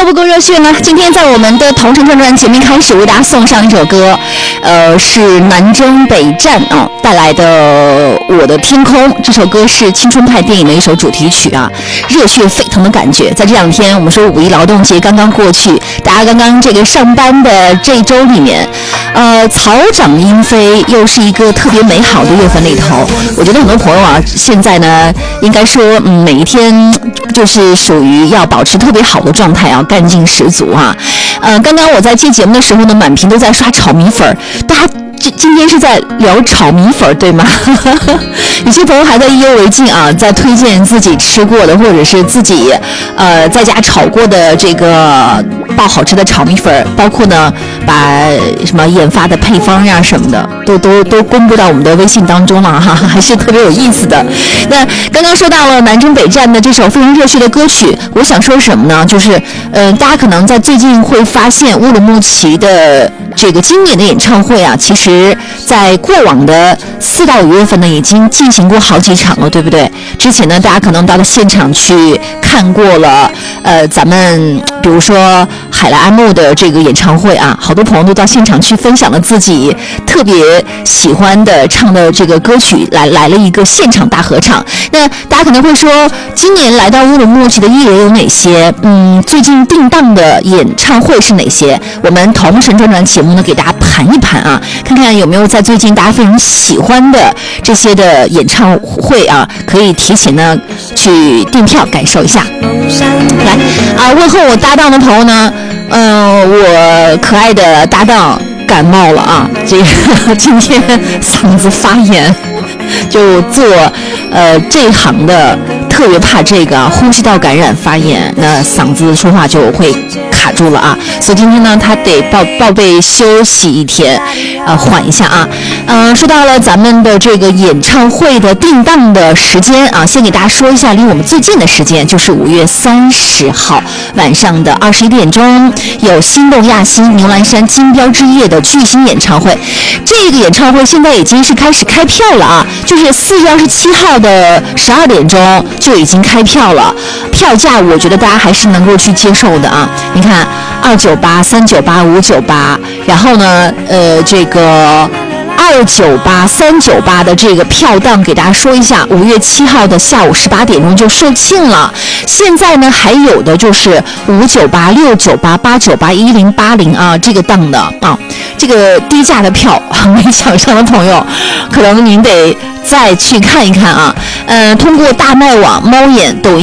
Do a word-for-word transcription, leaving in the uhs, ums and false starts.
够不够热血呢？今天在我们的同城专专前面开始为大家送上一首歌，呃，是南征北战啊、哦、带来的《我的天空》。这首歌是青春派电影的一首主题曲啊，热血沸腾的感觉。在这两天，我们说五一劳动节刚刚过去，大家刚刚这个上班的这一周里面，呃，草长莺飞，又是一个特别美好的月份里头。我觉得很多朋友啊，现在呢，应该说，嗯，每一天就是属于要保持特别好的状态啊，干劲十足啊。呃，刚刚我在接节目的时候呢，满屏都在刷炒米粉，大家这今天是在聊炒米粉对吗？有些朋友还在意犹未尽啊，在推荐自己吃过的或者是自己呃在家炒过的这个爆好吃的炒米粉，包括呢把什么研发的配方呀什么的都都都公布到我们的微信当中了哈，还是特别有意思的。那刚刚说到了南征北战的这首非常热血的歌曲，我想说什么呢？就是呃大家可能在最近会发现乌鲁木齐的这个经典的演唱会啊，其实在过往的四到五月份呢已经进行过好几场了，对不对？之前呢大家可能到了现场去看过了呃咱们比如说海莱安慕的这个演唱会啊，好多朋友都到现场去分享了自己特别喜欢的唱的这个歌曲，来来了一个现场大合唱。那大家可能会说，今年来到乌鲁木齐的艺人有哪些？嗯，最近定档的演唱会是哪些？我们同城专专节目呢，给大家盘一盘啊，看看有没有在最近大家非常喜欢的这些的演唱会啊，可以提前呢去订票感受一下。来啊，问候我搭档的朋友呢，嗯、呃，我可爱的搭档感冒了啊，这个今天嗓子发炎，就做呃这行的特别怕这个、啊、呼吸道感染发炎，那嗓子说话就会卡住了啊，所以今天呢他得报报备休息一天，呃缓一下啊。嗯、呃，说到了咱们的这个演唱会的定档的时间啊，先给大家说一下离我们最近的时间，就是五月三十号晚上的二十一点钟，有心动亚星牛栏山金标之夜的巨星演唱会。这个演唱会现在已经是开始开票了啊，就是四月二十七号的十二点钟就已经开票了，票价我觉得大家还是能够去接受的啊。你看二九八、三九八、五九八，然后呢，呃，这个二九八、三九八的这个票档给大家说一下，五月七号的下午十八点钟就售罄了。现在呢还有的就是五九八、六九八、八九八、一零八零啊这个档的啊，这个低价的票没抢上的朋友，可能您得再去看一看啊。呃，通过大麦网、猫眼、抖音。